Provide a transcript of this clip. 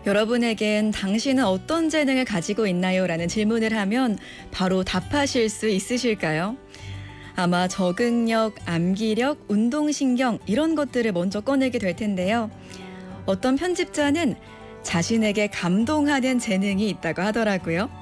여러분에겐 당신은 어떤 재능을 가지고 있나요? 라는 질문을 하면 바로 답하실 수 있으실까요? 아마 적응력, 암기력, 운동신경 이런 것들을 먼저 꺼내게 될 텐데요. 어떤 편집자는 자신에게 감동하는 재능이 있다고 하더라고요.